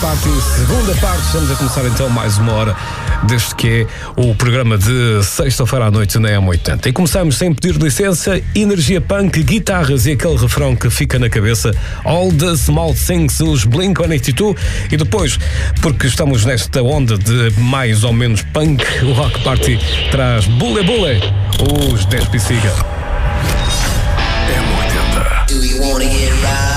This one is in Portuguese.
Party, segunda parte. Estamos a começar então mais uma hora deste que é o programa de sexta-feira à noite na M80. E começamos sem pedir licença, energia punk, guitarras e aquele refrão que fica na cabeça, All the Small Things, os Blink-182. E depois, porque estamos nesta onda de mais ou menos punk, o Rock Party traz Bule Bule, os 10 Psiga. M80. Do you wanna get right?